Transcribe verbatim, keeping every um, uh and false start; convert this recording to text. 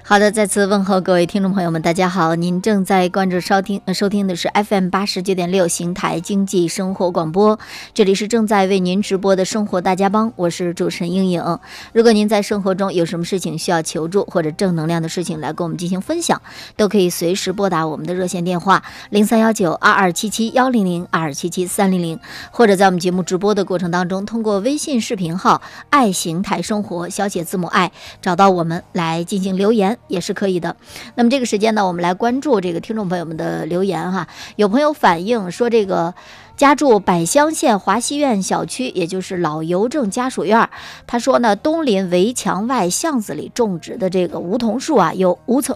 好的，再次问候各位听众朋友们，大家好，您正在关注收听、呃、收听的是 F M 八十九点六邢台经济生活广播，这里是正在为您直播的生活大家帮，我是主持人英颖。如果您在生活中有什么事情需要求助，或者正能量的事情来跟我们进行分享，都可以随时拨打我们的热线电话零三幺九二二七七幺零零二二七七三零零，或者在我们节目直播的过程当中，通过微信视频号爱邢台生活小写字母爱找到我们来进行留言也是可以的。那么这个时间呢，我们来关注这个听众朋友们的留言哈。有朋友反映说，这个家住百乡县华西苑小区，也就是老邮政家属院，他说呢，东邻围墙外巷子里种植的这个梧桐树啊，有五层